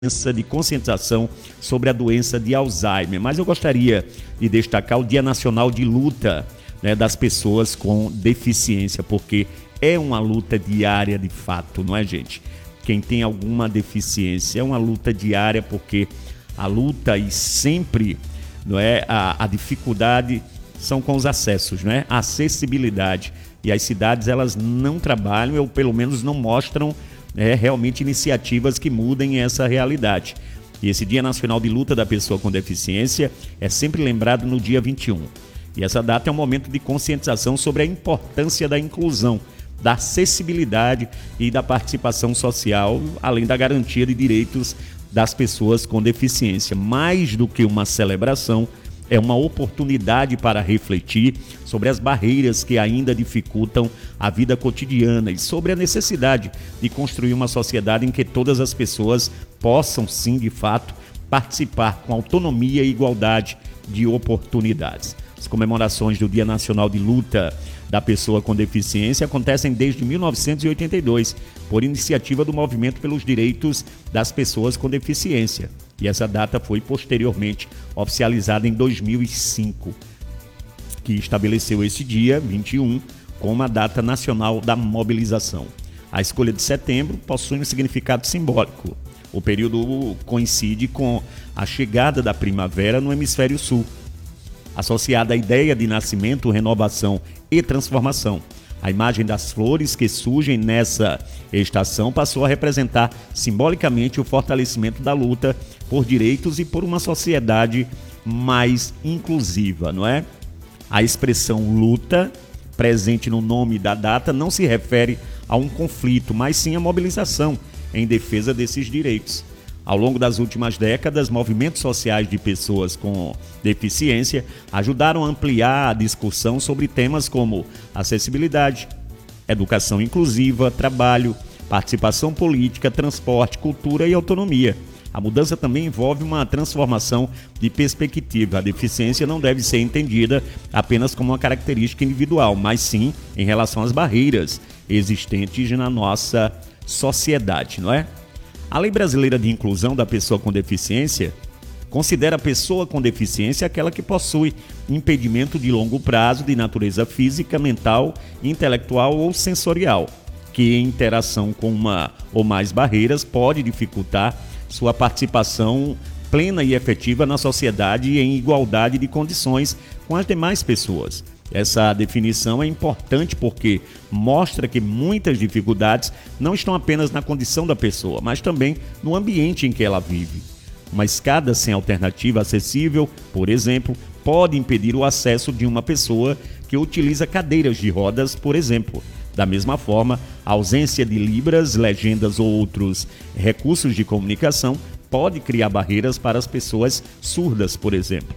de conscientização sobre a doença de Alzheimer. Mas eu gostaria de destacar o Dia Nacional de Luta, né, das pessoas com deficiência, porque é uma luta diária de fato, não é, gente? Quem tem alguma deficiência é uma luta diária, porque a luta e sempre, não é, a dificuldade são com os acessos, não é? A acessibilidade. E as cidades, elas não trabalham, ou pelo menos não mostram realmente iniciativas que mudem essa realidade. E esse Dia Nacional de Luta da Pessoa com Deficiência é sempre lembrado no dia 21. E essa data é um momento de conscientização sobre a importância da inclusão, da acessibilidade e da participação social, além da garantia de direitos das pessoas com deficiência. Mais do que uma celebração, é uma oportunidade para refletir sobre as barreiras que ainda dificultam a vida cotidiana e sobre a necessidade de construir uma sociedade em que todas as pessoas possam, sim, de fato, participar com autonomia e igualdade de oportunidades. As comemorações do Dia Nacional de Luta da Pessoa com Deficiência acontecem desde 1982, por iniciativa do Movimento pelos Direitos das Pessoas com Deficiência. E essa data foi posteriormente oficializada em 2005, que estabeleceu esse dia, 21, como a data nacional da mobilização. A escolha de setembro possui um significado simbólico. O período coincide com a chegada da primavera no hemisfério sul, associada à ideia de nascimento, renovação e transformação. A imagem das flores que surgem nessa estação passou a representar simbolicamente o fortalecimento da luta por direitos e por uma sociedade mais inclusiva, não é? A expressão luta, presente no nome da data, não se refere a um conflito, mas sim à mobilização em defesa desses direitos. Ao longo das últimas décadas, movimentos sociais de pessoas com deficiência ajudaram a ampliar a discussão sobre temas como acessibilidade, educação inclusiva, trabalho, participação política, transporte, cultura e autonomia. A mudança também envolve uma transformação de perspectiva. A deficiência não deve ser entendida apenas como uma característica individual, mas sim em relação às barreiras existentes na nossa sociedade, não é? A Lei Brasileira de Inclusão da Pessoa com Deficiência considera a pessoa com deficiência aquela que possui impedimento de longo prazo de natureza física, mental, intelectual ou sensorial, que em interação com uma ou mais barreiras pode dificultar sua participação plena e efetiva na sociedade em igualdade de condições com as demais pessoas. Essa definição é importante porque mostra que muitas dificuldades não estão apenas na condição da pessoa, mas também no ambiente em que ela vive. Uma escada sem alternativa acessível, por exemplo, pode impedir o acesso de uma pessoa que utiliza cadeiras de rodas, por exemplo. Da mesma forma, a ausência de libras, legendas ou outros recursos de comunicação pode criar barreiras para as pessoas surdas, por exemplo.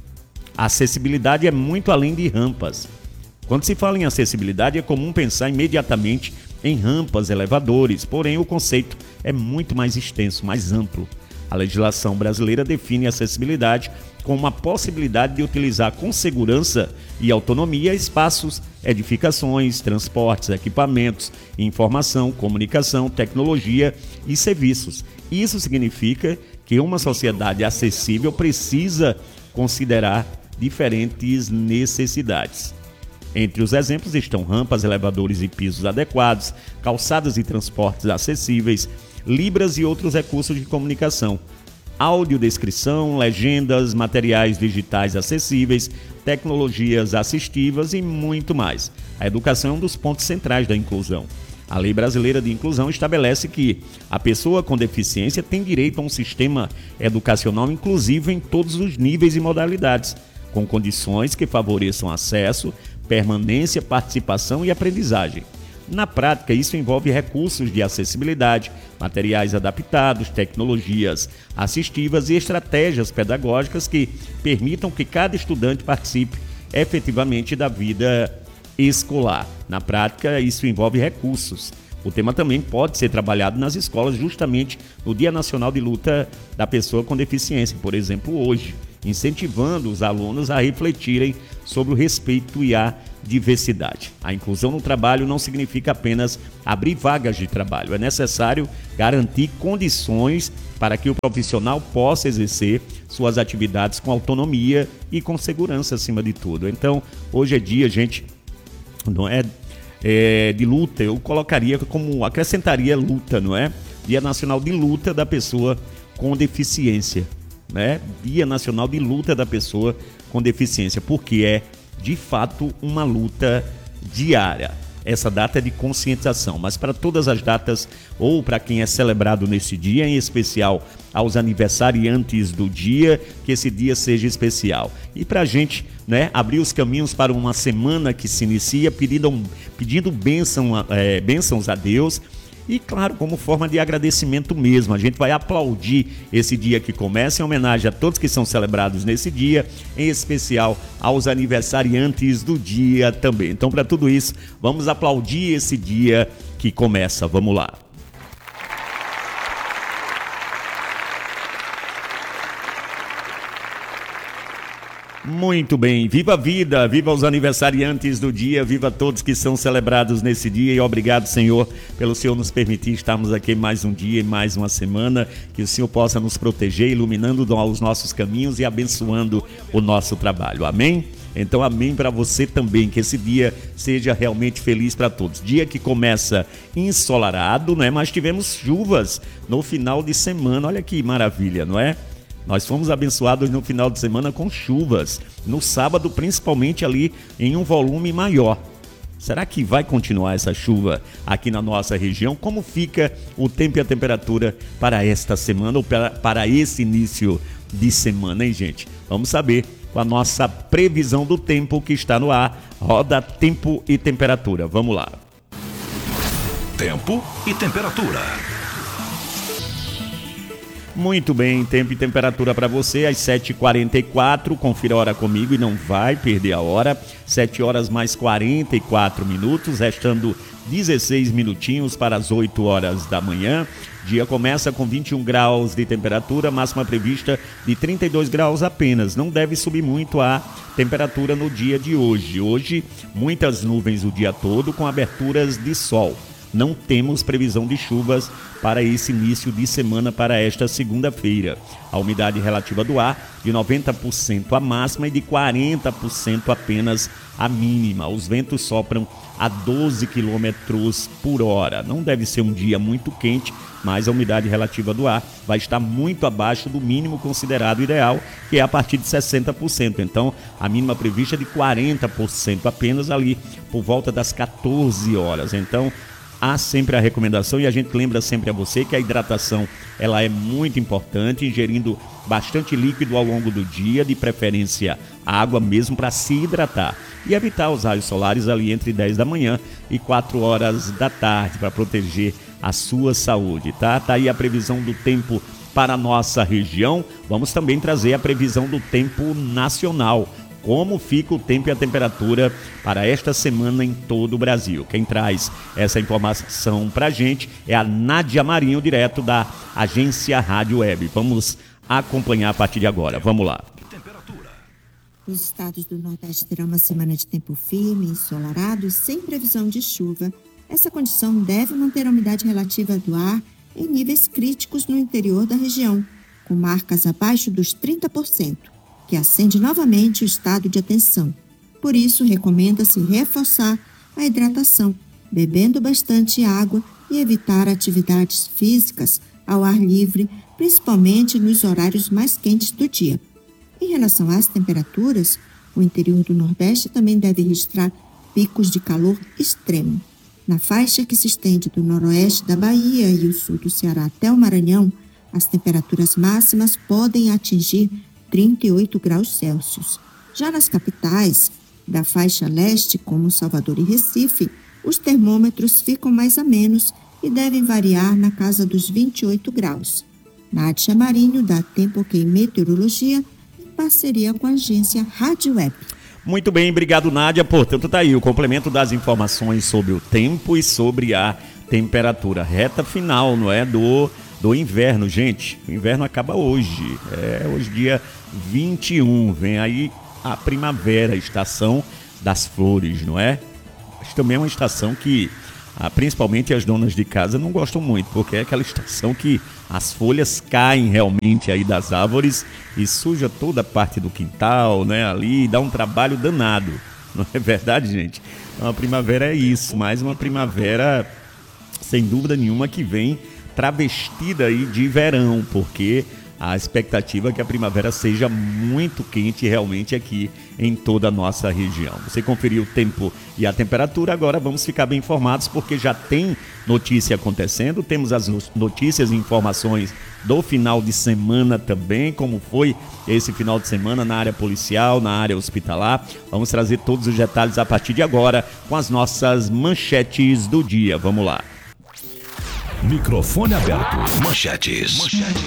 A acessibilidade é muito além de rampas. Quando se fala em acessibilidade, é comum pensar imediatamente em rampas, elevadores, porém o conceito é muito mais extenso, mais amplo. A legislação brasileira define a acessibilidade como a possibilidade de utilizar com segurança e autonomia espaços, edificações, transportes, equipamentos, informação, comunicação, tecnologia e serviços. Isso significa que uma sociedade acessível precisa considerar diferentes necessidades. Entre os exemplos estão rampas, elevadores e pisos adequados, calçadas e transportes acessíveis, libras e outros recursos de comunicação, audiodescrição, legendas, materiais digitais acessíveis, tecnologias assistivas e muito mais. A educação é um dos pontos centrais da inclusão. A Lei Brasileira de Inclusão estabelece que a pessoa com deficiência tem direito a um sistema educacional inclusivo em todos os níveis e modalidades, com condições que favoreçam acesso, permanência, participação e aprendizagem. Na prática, isso envolve recursos de acessibilidade, materiais adaptados, tecnologias assistivas e estratégias pedagógicas que permitam que cada estudante participe efetivamente da vida escolar. Na prática, isso envolve recursos. O tema também pode ser trabalhado nas escolas justamente no Dia Nacional de Luta da Pessoa com Deficiência, por exemplo, hoje. incentivando os alunos a refletirem sobre o respeito e a diversidade. A inclusão no trabalho não significa apenas abrir vagas de trabalho, é necessário garantir condições para que o profissional possa exercer suas atividades com autonomia e com segurança acima de tudo. Então, hoje é dia, gente, não é, de luta, eu colocaria como, acrescentaria luta, não é? Dia Nacional de Luta da Pessoa com Deficiência, né? Dia Nacional de Luta da Pessoa com Deficiência, porque é, de fato, uma luta diária. Essa data é de conscientização, mas para todas as datas, ou para quem é celebrado nesse dia, em especial aos aniversariantes do dia, que esse dia seja especial. E para a gente, né, abrir os caminhos para uma semana que se inicia, pedindo bênçãos a Deus. E claro, como forma de agradecimento mesmo, a gente vai aplaudir esse dia que começa em homenagem a todos que são celebrados nesse dia, em especial aos aniversariantes do dia também. Então, para tudo isso, vamos aplaudir esse dia que começa. Vamos lá. Muito bem, viva a vida, viva os aniversariantes do dia, viva todos que são celebrados nesse dia e obrigado, Senhor, pelo Senhor nos permitir estarmos aqui mais um dia e mais uma semana, que o Senhor possa nos proteger, iluminando os nossos caminhos e abençoando o nosso trabalho, amém? Então amém para você também, que esse dia seja realmente feliz para todos. Dia que começa ensolarado, né? Mas tivemos chuvas no final de semana, olha que maravilha, não é? Nós fomos abençoados no final de semana com chuvas, no sábado principalmente ali em um volume maior. Será que vai continuar essa chuva aqui na nossa região? Como fica o tempo e a temperatura para esta semana ou para esse início de semana, hein, gente? Vamos saber com a nossa previsão do tempo que está no ar. Roda Tempo e Temperatura. Vamos lá. Tempo e temperatura. Muito bem, tempo e temperatura para você às 7h44, confira a hora comigo e não vai perder a hora, 7 horas mais 44 minutos, restando 16 minutinhos para as 8 horas da manhã. Dia começa com 21 graus de temperatura, máxima prevista de 32 graus apenas, não deve subir muito a temperatura no dia de hoje. Hoje, muitas nuvens o dia todo com aberturas de sol. Não temos previsão de chuvas para esse início de semana, para esta segunda-feira. A umidade relativa do ar de 90% a máxima e de 40% apenas a mínima. Os ventos sopram a 12 km por hora. Não deve ser um dia muito quente, mas a umidade relativa do ar vai estar muito abaixo do mínimo considerado ideal, que é a partir de 60%. Então, a mínima prevista é de 40% apenas ali por volta das 14 horas. Então, há sempre a recomendação e a gente lembra sempre a você que a hidratação ela é muito importante, ingerindo bastante líquido ao longo do dia, de preferência água mesmo para se hidratar. E evitar os raios solares ali entre 10 da manhã e 4 horas da tarde para proteger a sua saúde, tá? Tá aí a previsão do tempo para a nossa região. Vamos também trazer a previsão do tempo nacional. Como fica o tempo e a temperatura para esta semana em todo o Brasil. Quem traz essa informação para a gente é a Nádia Marinho, direto da agência Rádio Web. Vamos acompanhar a partir de agora. Vamos lá. Os estados do Nordeste terão uma semana de tempo firme, ensolarado e sem previsão de chuva. Essa condição deve manter a umidade relativa do ar em níveis críticos no interior da região, com marcas abaixo dos 30%. Que acende novamente o estado de atenção. Por isso, recomenda-se reforçar a hidratação, bebendo bastante água e evitar atividades físicas ao ar livre, principalmente nos horários mais quentes do dia. Em relação às temperaturas, o interior do Nordeste também deve registrar picos de calor extremo. Na faixa que se estende do noroeste da Bahia e o sul do Ceará até o Maranhão, as temperaturas máximas podem atingir 38 graus Celsius. Já nas capitais da faixa leste, como Salvador e Recife, os termômetros ficam mais amenos e devem variar na casa dos 28 graus. Nádia Marinho, da Tempo OK Meteorologia, em parceria com a agência Rádio Web. Muito bem, obrigado, Nádia. Portanto, tá aí o complemento das informações sobre o tempo e sobre a temperatura. Reta final, não é? do inverno, gente. O inverno acaba hoje, hoje dia 21, vem aí a primavera, a estação das flores, não é? Mas também é uma estação que principalmente as donas de casa não gostam muito, porque é aquela estação que as folhas caem realmente aí das árvores e suja toda a parte do quintal, né? Ali dá um trabalho danado, não é verdade, gente? Então a primavera é isso, mais uma primavera sem dúvida nenhuma que vem travestida aí de verão, porque a expectativa é que a primavera seja muito quente realmente aqui em toda a nossa região. Você conferiu o tempo e a temperatura, agora vamos ficar bem informados porque já tem notícia acontecendo, temos as notícias e informações do final de semana também, como foi esse final de semana na área policial, na área hospitalar. Vamos trazer todos os detalhes a partir de agora com as nossas manchetes do dia. Vamos lá. Microfone aberto. Manchetes.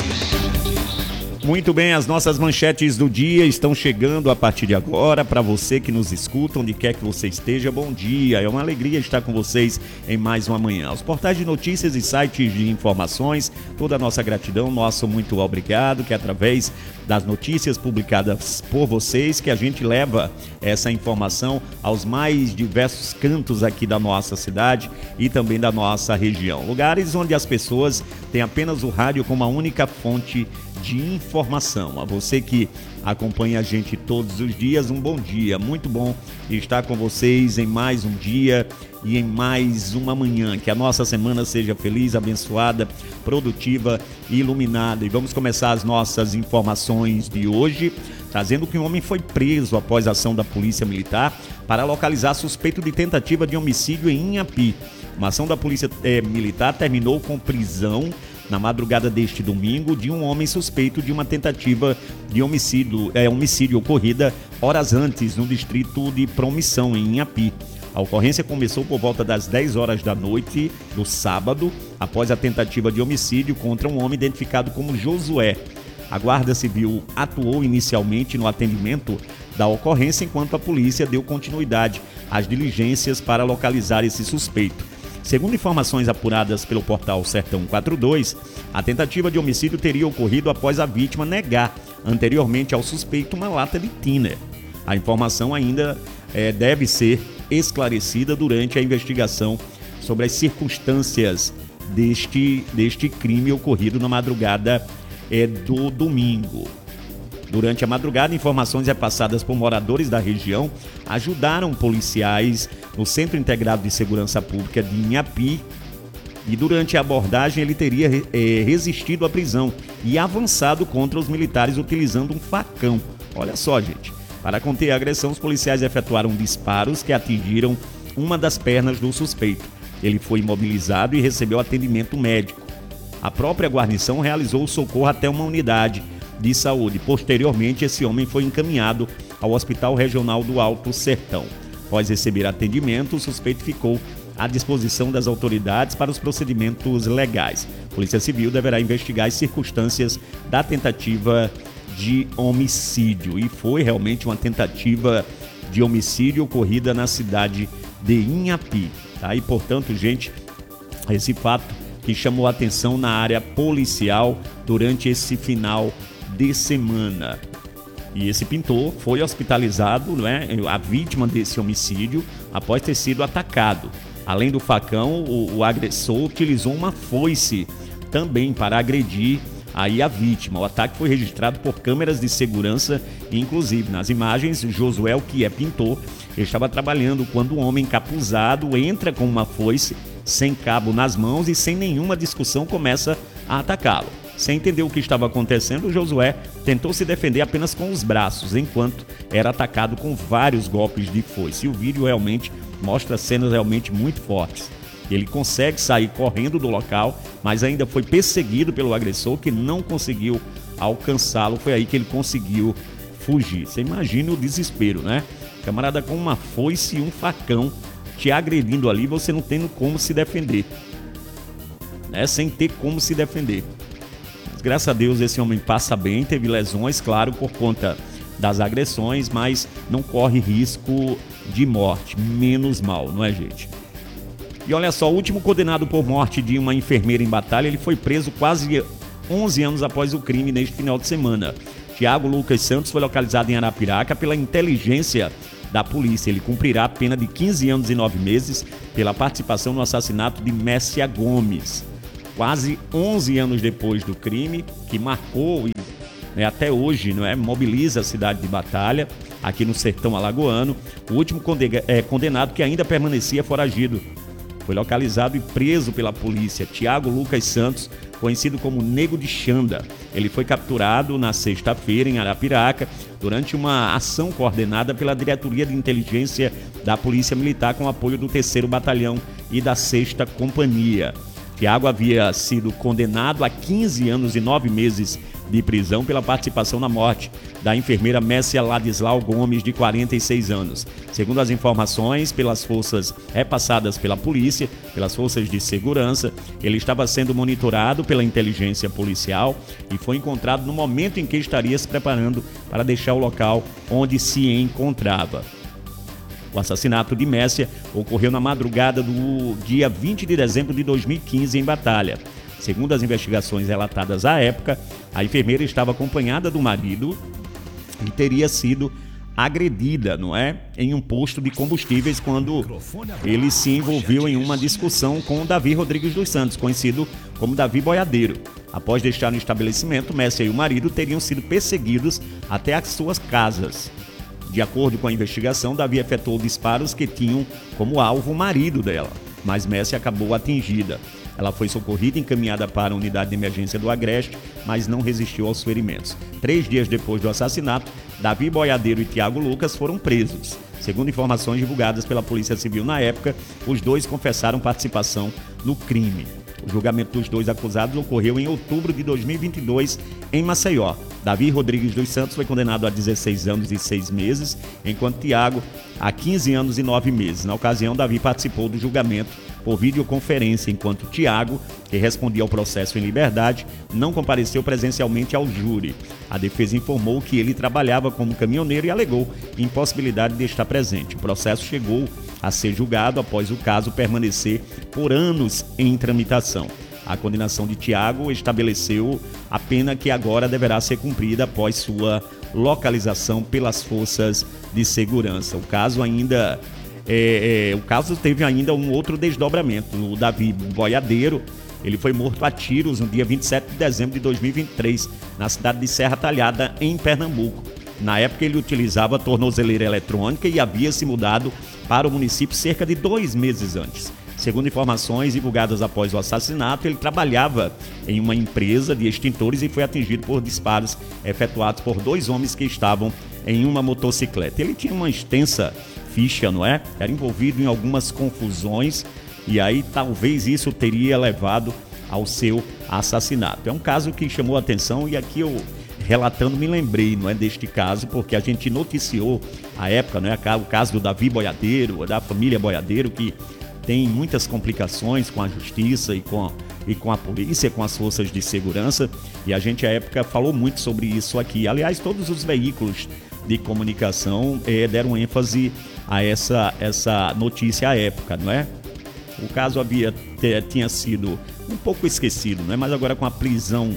Muito bem, as nossas manchetes do dia estão chegando a partir de agora. Para você que nos escuta, onde quer que você esteja, bom dia. É uma alegria estar com vocês em mais uma manhã. Os portais de notícias e sites de informações, toda a nossa gratidão, nosso muito obrigado, que através das notícias publicadas por vocês, que a gente leva essa informação aos mais diversos cantos aqui da nossa cidade e também da nossa região. Lugares onde as pessoas têm apenas o rádio como a única fonte de informação. A você que acompanha a gente todos os dias, um bom dia. Muito bom estar com vocês em mais um dia e em mais uma manhã. Que a nossa semana seja feliz, abençoada, produtiva e iluminada. E vamos começar as nossas informações de hoje, trazendo que um homem foi preso após a ação da Polícia Militar para localizar suspeito de tentativa de homicídio em Inhapi. Uma ação da Polícia Militar terminou com prisão na madrugada deste domingo de um homem suspeito de uma tentativa de homicídio ocorrida horas antes no distrito de Promissão, em Inhapi. A ocorrência começou por volta das 10 horas da noite do sábado, após a tentativa de homicídio contra um homem identificado como Josué. A Guarda Civil atuou inicialmente no atendimento da ocorrência, enquanto a polícia deu continuidade às diligências para localizar esse suspeito. Segundo informações apuradas pelo portal Sertão 42, a tentativa de homicídio teria ocorrido após a vítima negar anteriormente ao suspeito uma lata de thinner. A informação ainda deve ser esclarecida durante a investigação sobre as circunstâncias deste crime ocorrido na madrugada do domingo. Durante a madrugada, informações repassadas por moradores da região ajudaram policiais no Centro Integrado de Segurança Pública de Inhapi e durante a abordagem ele teria resistido à prisão e avançado contra os militares utilizando um facão. Olha só, gente. Para conter a agressão, os policiais efetuaram disparos que atingiram uma das pernas do suspeito. Ele foi imobilizado e recebeu atendimento médico. A própria guarnição realizou o socorro até uma unidade de saúde. Posteriormente, esse homem foi encaminhado ao Hospital Regional do Alto Sertão. Após receber atendimento, o suspeito ficou à disposição das autoridades para os procedimentos legais. A Polícia Civil deverá investigar as circunstâncias da tentativa de homicídio. E foi realmente uma tentativa de homicídio ocorrida na cidade de Inhapi. Tá? E, portanto, gente, esse fato que chamou a atenção na área policial durante esse final de semana. E esse pintor foi hospitalizado, né, a vítima desse homicídio, após ter sido atacado. Além do facão, o agressor utilizou uma foice também para agredir aí a vítima. O ataque foi registrado por câmeras de segurança, inclusive nas imagens, Josué, que é pintor, estava trabalhando quando um homem encapuzado entra com uma foice, sem cabo nas mãos e sem nenhuma discussão começa a atacá-lo. Sem entender o que estava acontecendo, Josué tentou se defender apenas com os braços, enquanto era atacado com vários golpes de foice. E o vídeo realmente mostra cenas realmente muito fortes. Ele consegue sair correndo do local, mas ainda foi perseguido pelo agressor, que não conseguiu alcançá-lo. Foi aí que ele conseguiu fugir. Você imagina o desespero, né? Camarada com uma foice e um facão te agredindo ali, você não tendo como se defender, né? Sem ter como se defender. Mas, graças a Deus, esse homem passa bem, teve lesões, claro, por conta das agressões, mas não corre risco de morte. Menos mal, não é, gente? E olha só, o último condenado por morte de uma enfermeira em Batalha, ele foi preso quase 11 anos após o crime neste final de semana. Tiago Lucas Santos foi localizado em Arapiraca pela inteligência da polícia. Ele cumprirá a pena de 15 anos e 9 meses pela participação no assassinato de Messia Gomes. Quase 11 anos depois do crime, que marcou e até hoje mobiliza a cidade de Batalha, aqui no sertão alagoano, o último condenado que ainda permanecia foragido. Foi localizado e preso pela polícia, Tiago Lucas Santos, conhecido como Nego de Xanda. Ele foi capturado na sexta-feira em Arapiraca, durante uma ação coordenada pela Diretoria de Inteligência da Polícia Militar com apoio do 3º Batalhão e da 6ª Companhia. Tiago havia sido condenado a 15 anos e 9 meses de prisão pela participação na morte da enfermeira Messia Ladislau Gomes, de 46 anos. Segundo as informações pelas forças repassadas pela polícia, pelas forças de segurança, ele estava sendo monitorado pela inteligência policial e foi encontrado no momento em que estaria se preparando para deixar o local onde se encontrava. O assassinato de Messia ocorreu na madrugada do dia 20 de dezembro de 2015 em Batalha. Segundo as investigações relatadas à época, a enfermeira estava acompanhada do marido e teria sido agredida, em um posto de combustíveis quando ele se envolveu em uma discussão com o Davi Rodrigues dos Santos, conhecido como Davi Boiadeiro. Após deixar o estabelecimento, Messia e o marido teriam sido perseguidos até as suas casas. De acordo com a investigação, Davi efetuou disparos que tinham como alvo o marido dela, mas Messia acabou atingida. Ela foi socorrida e encaminhada para a unidade de emergência do Agreste, mas não resistiu aos ferimentos. 3 dias depois do assassinato, Davi Boiadeiro e Tiago Lucas foram presos. Segundo informações divulgadas pela Polícia Civil na época, os dois confessaram participação no crime. O julgamento dos dois acusados ocorreu em outubro de 2022 em Maceió. Davi Rodrigues dos Santos foi condenado a 16 anos e 6 meses, enquanto Tiago a 15 anos e 9 meses. Na ocasião, Davi participou do julgamento por videoconferência, enquanto Tiago, que respondia ao processo em liberdade, não compareceu presencialmente ao júri. A defesa informou que ele trabalhava como caminhoneiro e alegou impossibilidade de estar presente. O processo chegou a ser julgado após o caso permanecer por anos em tramitação. A condenação de Tiago estabeleceu a pena que agora deverá ser cumprida após sua localização pelas forças de segurança. O caso teve ainda um outro desdobramento. O Davi Boiadeiro, ele foi morto a tiros no dia 27 de dezembro de 2023, na cidade de Serra Talhada, em Pernambuco. Na época, ele utilizava tornozeleira eletrônica e havia se mudado para o município cerca de 2 meses antes. Segundo informações divulgadas após o assassinato, ele trabalhava em uma empresa de extintores e foi atingido por disparos efetuados por 2 homens que estavam em uma motocicleta. Ele tinha uma extensa ficha, Era envolvido em algumas confusões e aí talvez isso teria levado ao seu assassinato. É um caso que chamou a atenção e aqui eu, relatando, me lembrei, deste caso, porque a gente noticiou à época, o caso do Davi Boiadeiro, da família Boiadeiro, que tem muitas complicações com a justiça e com a polícia, com as forças de segurança, e a gente à época falou muito sobre isso aqui. Aliás, todos os veículos de comunicação deram ênfase a essa notícia à época, O caso tinha sido um pouco esquecido, mas agora com a prisão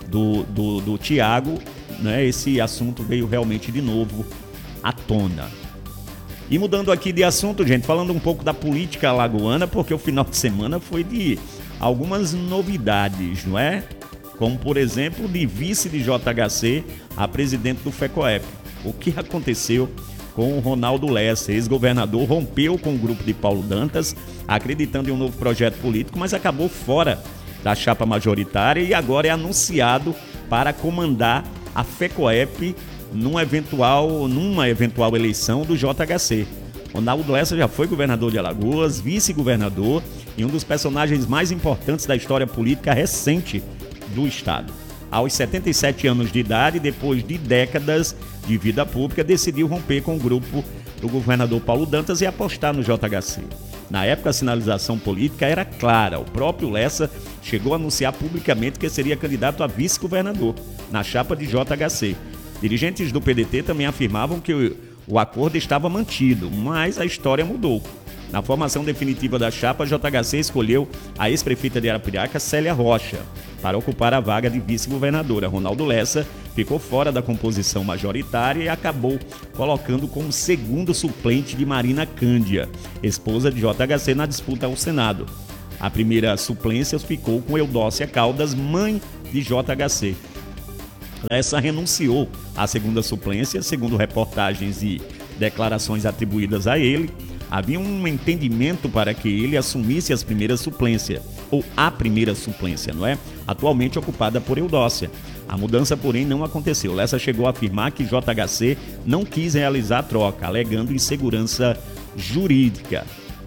do Tiago, esse assunto veio realmente de novo à tona. E mudando aqui de assunto, gente, falando um pouco da política alagoana, porque o final de semana foi de algumas novidades, Como, por exemplo, de vice de JHC a presidente do FECOEP. O que aconteceu com o Ronaldo Lessa, ex-governador, rompeu com o grupo de Paulo Dantas, acreditando em um novo projeto político, mas acabou fora da chapa majoritária e agora é anunciado para comandar a FECOEP numa eventual eleição do JHC. Ronaldo Lessa já foi governador de Alagoas, vice-governador e um dos personagens mais importantes da história política recente do estado. Aos 77 anos de idade, depois de décadas de vida pública, decidiu romper com o grupo do governador Paulo Dantas e apostar no JHC. Na época, a sinalização política era clara. O próprio Lessa chegou a anunciar publicamente que seria candidato a vice-governador na chapa de JHC. Dirigentes do PDT também afirmavam que o acordo estava mantido, mas a história mudou. Na formação definitiva da chapa, JHC escolheu a ex-prefeita de Arapiraca, Célia Rocha, para ocupar a vaga de vice-governadora. Ronaldo Lessa ficou fora da composição majoritária e acabou colocando como segundo suplente de Marina Cândia, esposa de JHC, na disputa ao Senado. A primeira suplência ficou com Eudócia Caldas, mãe de JHC. Lessa renunciou à segunda suplência, segundo reportagens e declarações atribuídas a ele. Havia um entendimento para que ele assumisse as primeiras suplências, ou a primeira suplência, não é? Atualmente ocupada por Eudócia. A mudança, porém, não aconteceu. Lessa chegou a afirmar que JHC não quis realizar a troca, alegando insegurança jurídica.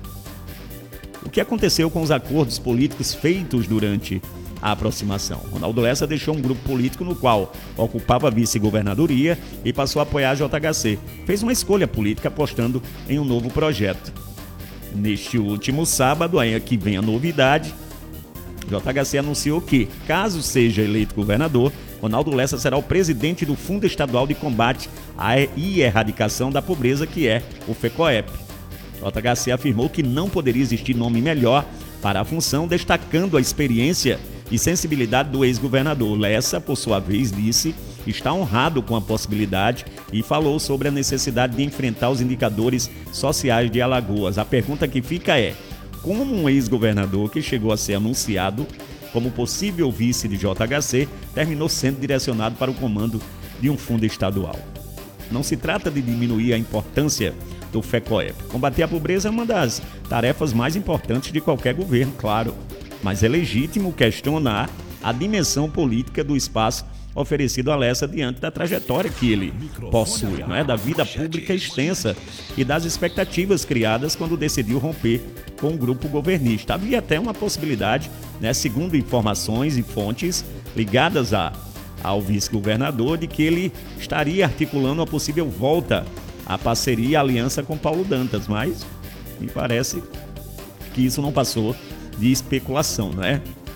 O que aconteceu com os acordos políticos feitos durante a aproximação? Ronaldo Lessa deixou um grupo político no qual ocupava a vice-governadoria e passou a apoiar a JHC. Fez uma escolha política apostando em um novo projeto. Neste último sábado, aí aqui vem a novidade, JHC anunciou que, caso seja eleito governador, Ronaldo Lessa será o presidente do Fundo Estadual de Combate e Erradicação da Pobreza, que é o FECOEP. JHC afirmou que não poderia existir nome melhor para a função, destacando a experiência e sensibilidade do ex-governador. Lessa, por sua vez, disse estar honrado com a possibilidade e falou sobre a necessidade de enfrentar os indicadores sociais de Alagoas. A pergunta que fica é: como um ex-governador que chegou a ser anunciado como possível vice de JHC terminou sendo direcionado para o comando de um fundo estadual? Não se trata de diminuir a importância do FECOEP. Combater a pobreza é uma das tarefas mais importantes de qualquer governo, claro. Mas é legítimo questionar a dimensão política do espaço oferecido a Lessa diante da trajetória que ele possui, não é? Da vida pública extensa e das expectativas criadas quando decidiu romper com o grupo governista. Havia até uma possibilidade, né, segundo informações e fontes ligadas ao vice-governador, de que ele estaria articulando uma possível volta à parceria e aliança com Paulo Dantas, mas me parece que isso não passou de especulação, não é?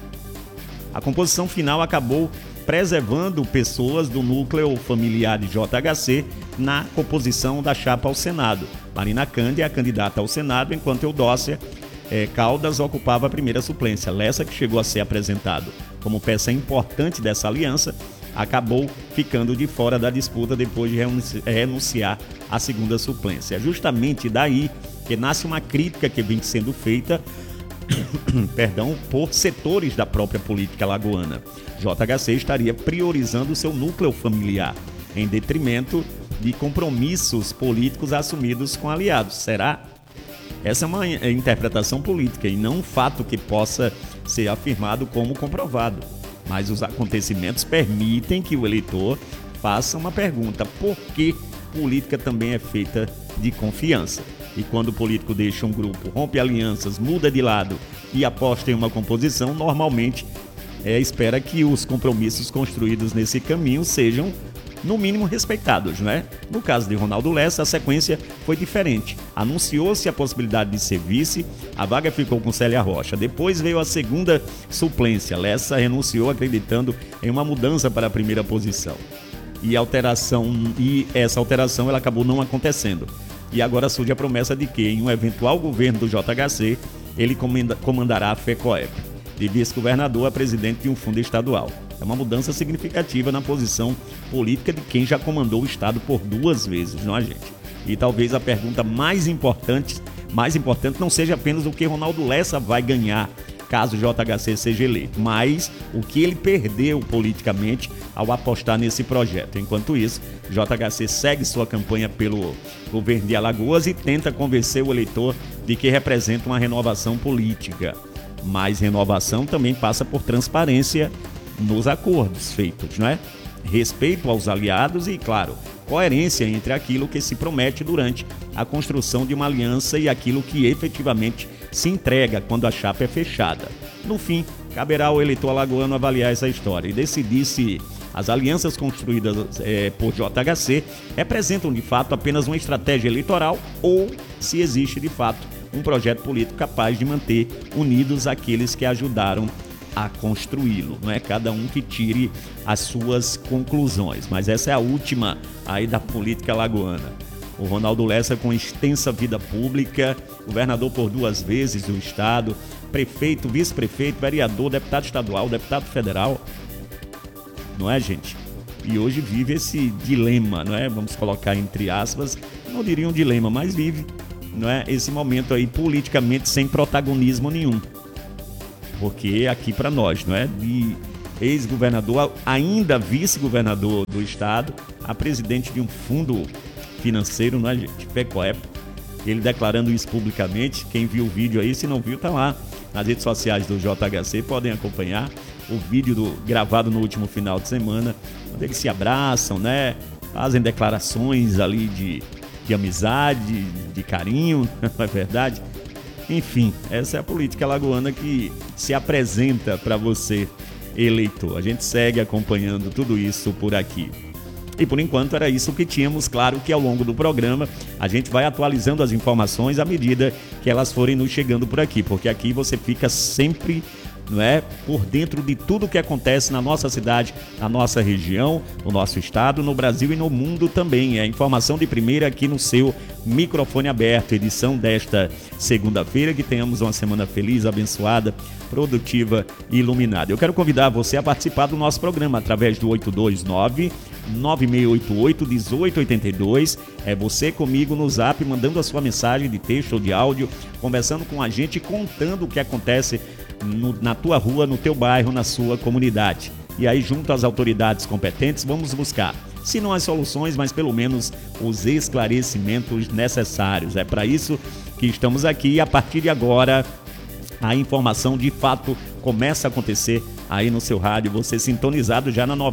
A composição final acabou preservando pessoas do núcleo familiar de JHC na composição da chapa ao Senado. Marina Cândia é a candidata ao Senado, enquanto Eudócia Caldas ocupava a primeira suplência. Lessa, que chegou a ser apresentado como peça importante dessa aliança, acabou ficando de fora da disputa depois de renunciar à segunda suplência. É justamente daí que nasce uma crítica que vem sendo feita por setores da própria política alagoana. JHC estaria priorizando seu núcleo familiar em detrimento de compromissos políticos assumidos com aliados. Será? Essa é uma interpretação política e não um fato que possa ser afirmado como comprovado. Mas os acontecimentos permitem que o eleitor faça uma pergunta: por que política também é feita de confiança? E quando o político deixa um grupo, rompe alianças, muda de lado e aposta em uma composição, normalmente espera que os compromissos construídos nesse caminho sejam, no mínimo, respeitados, não é? No caso de Ronaldo Lessa, a sequência foi diferente. Anunciou-se a possibilidade de ser vice, a vaga ficou com Célia Rocha. Depois veio a segunda suplência. Lessa renunciou acreditando em uma mudança para a primeira posição. E essa alteração ela acabou não acontecendo. E agora surge a promessa de que, em um eventual governo do JHC, ele comandará a FECOEP, de vice-governador a presidente de um fundo estadual. É uma mudança significativa na posição política de quem já comandou o Estado por 2 vezes, não é, gente? E talvez a pergunta mais importante não seja apenas o que Ronaldo Lessa vai ganhar caso o JHC seja eleito, mas o que ele perdeu politicamente ao apostar nesse projeto. Enquanto isso, JHC segue sua campanha pelo governo de Alagoas e tenta convencer o eleitor de que representa uma renovação política. Mas renovação também passa por transparência nos acordos feitos, não é? Respeito aos aliados e, claro, coerência entre aquilo que se promete durante a construção de uma aliança e aquilo que efetivamente se entrega quando a chapa é fechada. No fim, caberá ao eleitor alagoano avaliar essa história e decidir se as alianças construídas por JHC representam de fato apenas uma estratégia eleitoral ou se existe de fato um projeto político capaz de manter unidos aqueles que ajudaram a construí-lo. Não é cada um que tire as suas conclusões, mas essa é a última aí da política alagoana. O Ronaldo Lessa com extensa vida pública, governador por 2 vezes do estado, prefeito, vice-prefeito, vereador, deputado estadual, deputado federal. Não é, gente? E hoje vive esse dilema, não é? Vamos colocar entre aspas, não diria um dilema, mas vive, não é? Esse momento aí politicamente sem protagonismo nenhum. Porque aqui para nós, não é? De ex-governador, ainda vice-governador do estado, a presidente de um fundo financeiro, não é, gente? FECOEP, ele declarando isso publicamente. Quem viu o vídeo aí, se não viu, tá lá nas redes sociais do JHC, podem acompanhar o vídeo gravado no último final de semana, onde eles se abraçam, né? Fazem declarações ali de amizade, de carinho, não é verdade? Enfim, essa é a política alagoana que se apresenta para você, eleitor. A gente segue acompanhando tudo isso por aqui. E por enquanto era isso que tínhamos. Claro que ao longo do programa a gente vai atualizando as informações à medida que elas forem nos chegando por aqui, porque aqui você fica sempre, não é, por dentro de tudo que acontece na nossa cidade, na nossa região, no nosso estado, no Brasil e no mundo também. É informação de primeira aqui no seu microfone aberto, edição desta segunda-feira. Que tenhamos uma semana feliz, abençoada, produtiva e iluminada. Eu quero convidar você a participar do nosso programa através do 829-9688-1882. É você comigo no Zap, mandando a sua mensagem de texto ou de áudio, conversando com a gente, contando o que acontece na tua rua, no teu bairro, na sua comunidade. E aí, junto às autoridades competentes, vamos buscar, se não as soluções, mas pelo menos os esclarecimentos necessários. É para isso que estamos aqui e a partir de agora a informação de fato começa a acontecer aí no seu rádio, você sintonizado já na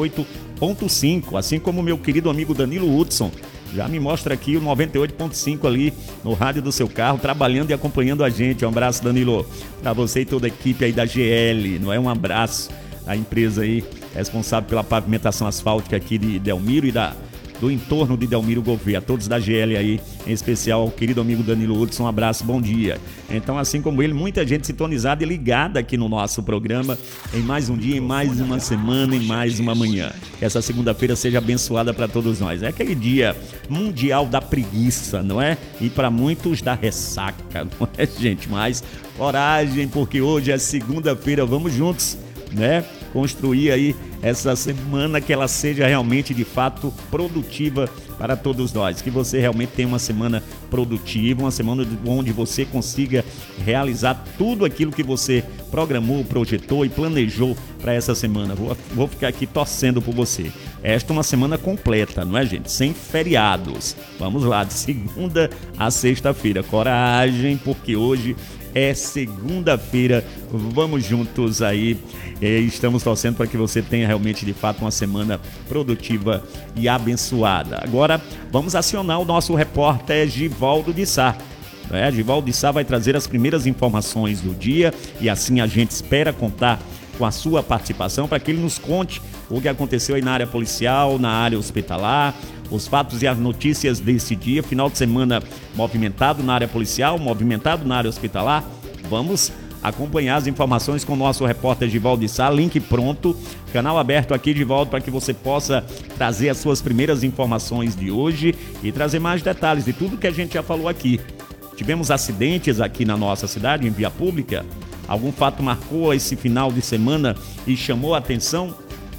98.5, assim como meu querido amigo Danilo Hudson. Já me mostra aqui o 98.5 ali no rádio do seu carro, trabalhando e acompanhando a gente. Um abraço, Danilo, para você e toda a equipe aí da GL, não é? Um abraço à empresa aí responsável pela pavimentação asfáltica aqui de Delmiro e do entorno de Delmiro Gouveia. A todos da GL aí, em especial ao querido amigo Danilo Hudson, um abraço, bom dia. Então, assim como ele, muita gente sintonizada e ligada aqui no nosso programa, em mais um dia, em mais uma semana, em mais uma manhã. Que essa segunda-feira seja abençoada para todos nós. É aquele dia mundial da preguiça, não é? E para muitos da ressaca, não é, gente? Mas coragem, porque hoje é segunda-feira, vamos juntos, né? Construir aí essa semana, que ela seja realmente de fato produtiva para todos nós, que você realmente tenha uma semana produtiva, uma semana onde você consiga realizar tudo aquilo que você programou, projetou e planejou para essa semana. Vou ficar aqui torcendo por você. Esta é uma semana completa, não é, gente? Sem feriados. Vamos lá, de segunda a sexta-feira. Coragem, porque hoje é segunda-feira, vamos juntos aí, estamos torcendo para que você tenha realmente de fato uma semana produtiva e abençoada. Agora vamos acionar o nosso repórter Givaldo de Sá. Givaldo de Sá vai trazer as primeiras informações do dia e assim a gente espera contar com a sua participação para que ele nos conte o que aconteceu aí na área policial, na área hospitalar, os fatos e as notícias desse dia, final de semana movimentado na área policial, movimentado na área hospitalar. Vamos acompanhar as informações com o nosso repórter Givaldo de Sá, link pronto, canal aberto aqui, Givaldo, para que você possa trazer as suas primeiras informações de hoje e trazer mais detalhes de tudo que a gente já falou aqui. Tivemos acidentes aqui na nossa cidade, em via pública. Algum fato marcou esse final de semana e chamou a atenção?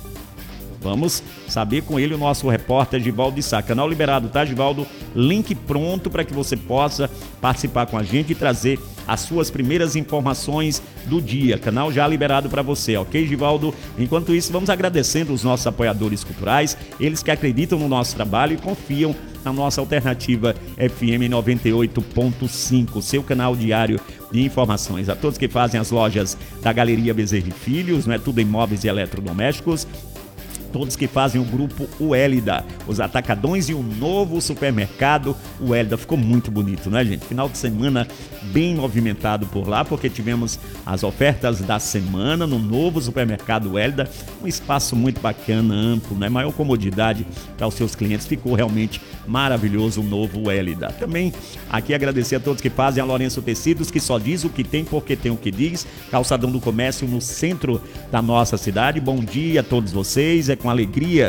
Vamos saber com ele, o nosso repórter Givaldo de Sá. Canal liberado, tá, Givaldo? Link pronto para que você possa participar com a gente e trazer as suas primeiras informações do dia. Canal já liberado para você, ok, Givaldo? Enquanto isso, vamos agradecendo os nossos apoiadores culturais, eles que acreditam no nosso trabalho e confiam na nossa alternativa FM 98.5, seu canal diário de informações. A todos que fazem as lojas da Galeria Bezerra e Filhos, não é? Tudo em móveis e eletrodomésticos. Todos que fazem o grupo Uélida, os atacadões e o novo supermercado Uélida. Ficou muito bonito, né, gente? Final de semana bem movimentado por lá, porque tivemos as ofertas da semana no novo supermercado Uélida, um espaço muito bacana, amplo, né? Maior comodidade para os seus clientes. Ficou realmente maravilhoso o novo Uélida. Também aqui agradecer a todos que fazem a Lourenço Tecidos, que só diz o que tem porque tem o que diz. Calçadão do Comércio no centro da nossa cidade. Bom dia a todos vocês. É com alegria,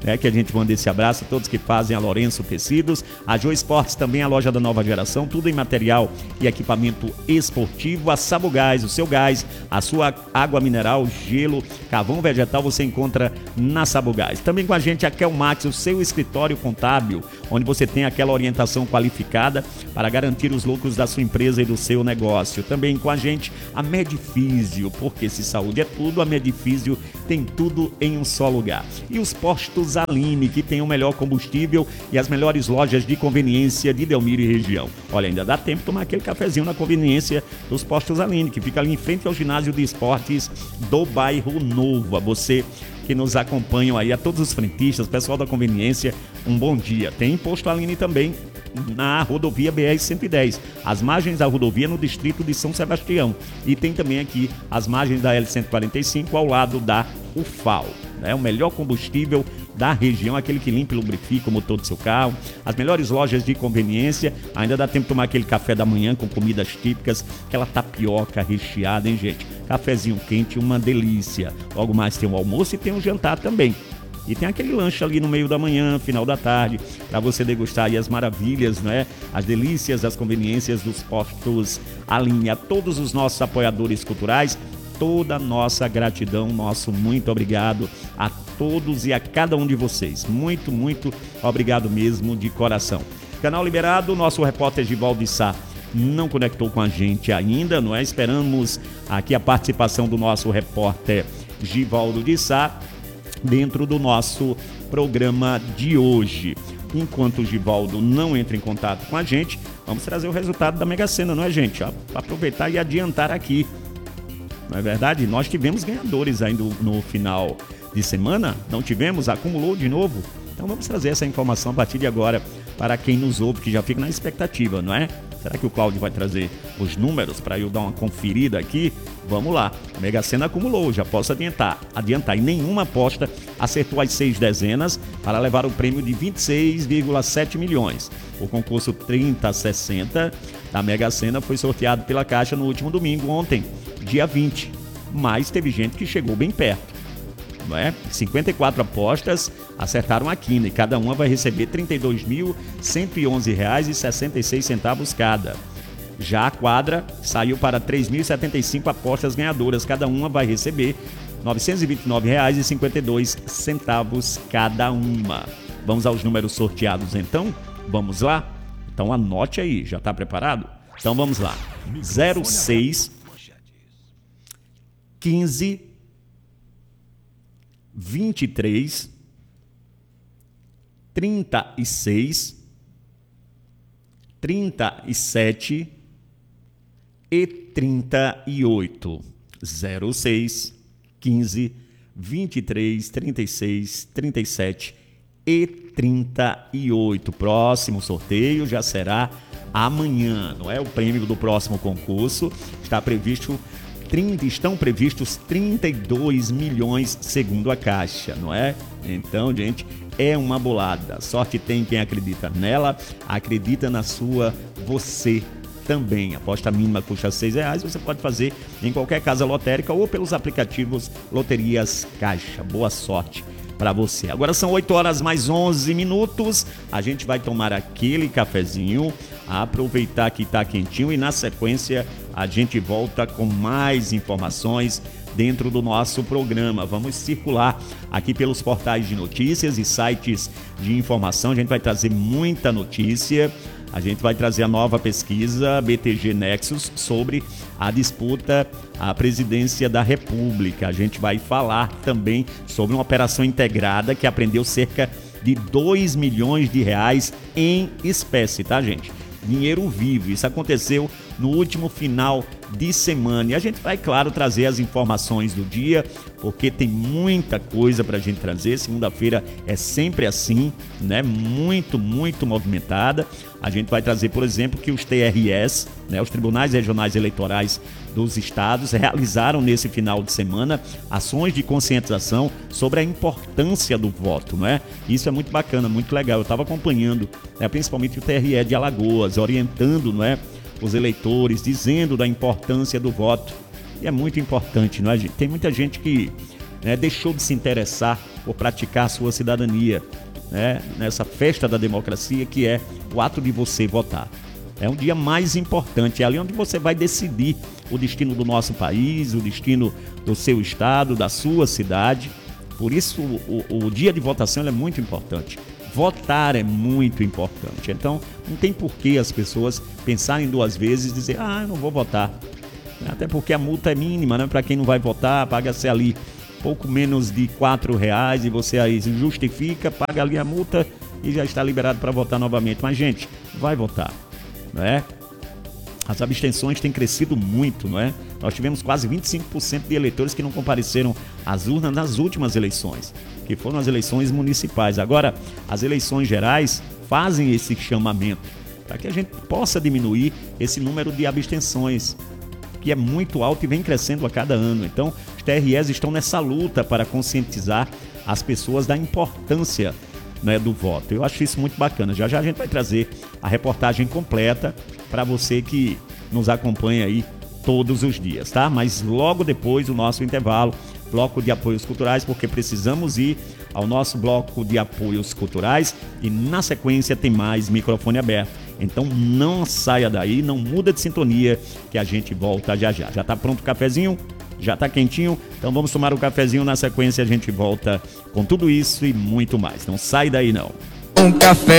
né, que a gente manda esse abraço a todos que fazem a Lourenço Tecidos, a Joe Esportes também, a loja da nova geração, tudo em material e equipamento esportivo, a Sabugás, o seu gás, a sua água mineral, gelo, carvão vegetal, você encontra na Sabugás. Também com a gente a Kelmax, o seu escritório contábil, onde você tem aquela orientação qualificada para garantir os lucros da sua empresa e do seu negócio. Também com a gente a Medifísio, porque se saúde é tudo, a Medifísio tem tudo em um só lugar. E os postos Aline, que tem o melhor combustível e as melhores lojas de conveniência de Delmiro e região. Olha, ainda dá tempo de tomar aquele cafezinho na conveniência dos postos Aline, que fica ali em frente ao ginásio de esportes do Bairro Novo. A você que nos acompanham aí, a todos os frentistas, pessoal da conveniência, um bom dia. Tem posto Aline também na rodovia BR-110, as margens da rodovia no distrito de São Sebastião, e tem também aqui as margens da L-145 ao lado da UFAL, né? O melhor combustível da região, aquele que limpa e lubrifica o motor do seu carro, as melhores lojas de conveniência. Ainda dá tempo de tomar aquele café da manhã com comidas típicas, aquela tapioca recheada, hein, gente? Cafezinho quente, uma delícia. Logo mais tem o almoço e tem o jantar também. E tem aquele lanche ali no meio da manhã, final da tarde, para você degustar aí as maravilhas, né? As delícias, as conveniências dos postos Aline. A todos os nossos apoiadores culturais, toda a nossa gratidão, nosso muito obrigado a todos e a cada um de vocês. Muito, muito obrigado mesmo, de coração. Canal liberado, nosso repórter Givaldo de Sá não conectou com a gente ainda, não é? Esperamos aqui a participação do nosso repórter Givaldo de Sá dentro do nosso programa de hoje. Enquanto o Givaldo não entra em contato com a gente, vamos trazer o resultado da Mega Sena, não é, gente? Para aproveitar e adiantar aqui. Não é verdade? Nós tivemos ganhadores ainda no final de semana, não tivemos? Acumulou de novo? Então vamos trazer essa informação a partir de agora para quem nos ouve, que já fica na expectativa, não é? Será que o Cláudio vai trazer os números para eu dar uma conferida aqui? Vamos lá. A Mega Sena acumulou, já posso adiantar. E nenhuma aposta acertou as 6 dezenas para levar o prêmio de 26,7 milhões. O concurso 3060 da Mega Sena foi sorteado pela Caixa no último domingo, ontem, dia 20. Mas teve gente que chegou bem perto. Não é? 54 apostas acertaram a quina e cada uma vai receber R$ 32.111,66 cada. Já a quadra saiu para 3.075 apostas ganhadoras, cada uma vai receber R$ 929,52 cada uma. Vamos aos números sorteados então? Vamos lá? Então anote aí, já está preparado? Então vamos lá. 06 15 23 36 37 e 38. 06 15 23 36 37 e 38. Próximo sorteio já será amanhã, não é? O prêmio do próximo concurso estão previstos 32 milhões segundo a Caixa, não é? Então, gente, é uma bolada. Sorte tem quem acredita nela, acredita na sua, você também. A aposta mínima custa R$ 6,00, você pode fazer em qualquer casa lotérica ou pelos aplicativos Loterias Caixa. Boa sorte para você. Agora são 8 horas mais 11 minutos. A gente vai tomar aquele cafezinho, aproveitar que está quentinho e na sequência a gente volta com mais informações dentro do nosso programa. Vamos circular aqui pelos portais de notícias e sites de informação. A gente vai trazer muita notícia. A gente vai trazer a nova pesquisa BTG Nexus sobre a disputa à presidência da República. A gente vai falar também sobre uma operação integrada que apreendeu cerca de R$ 2 milhões em espécie, tá, gente? Dinheiro vivo. Isso aconteceu no último final de semana. E a gente vai, claro, trazer as informações do dia, porque tem muita coisa para a gente trazer. Segunda-feira é sempre assim, né? Muito, muito movimentada. A gente vai trazer, por exemplo, que os TRS, né, os Tribunais Regionais Eleitorais dos Estados, realizaram nesse final de semana ações de conscientização sobre a importância do voto, não é? Isso é muito bacana, muito legal. Eu estava acompanhando, né, principalmente o TRE de Alagoas, orientando, não é, os eleitores, dizendo da importância do voto. E é muito importante, não é, gente? Tem muita gente que né, deixou de se interessar por praticar a sua cidadania, né, nessa festa da democracia que é o ato de você votar. É um dia mais importante, é ali onde você vai decidir o destino do nosso país, o destino do seu estado, da sua cidade. Por isso o dia de votação é muito importante. Votar é muito importante. Então não tem por que as pessoas pensarem duas vezes e dizer, eu não vou votar. Até porque a multa é mínima, né? Para quem não vai votar, paga-se ali pouco menos de R$4 e você aí justifica, paga ali a multa e já está liberado para votar novamente. Mas, gente, vai votar, não é? As abstenções têm crescido muito, não é? Nós tivemos quase 25% de eleitores que não compareceram às urnas nas últimas eleições, que foram as eleições municipais. Agora, as eleições gerais fazem esse chamamento para que a gente possa diminuir esse número de abstenções, que é muito alto e vem crescendo a cada ano. Então, os TREs estão nessa luta para conscientizar as pessoas da importância, né, do voto. Eu acho isso muito bacana. Já já a gente vai trazer a reportagem completa para você que nos acompanha aí todos os dias, tá? Mas logo depois do nosso intervalo, bloco de apoios culturais, porque precisamos ir ao nosso bloco de apoios culturais e na sequência tem mais microfone aberto. Então não saia daí, não muda de sintonia que a gente volta já já. Já tá pronto o cafezinho? Já tá quentinho? Então vamos tomar o cafezinho, na sequência a gente volta com tudo isso e muito mais. Não sai daí não. Um café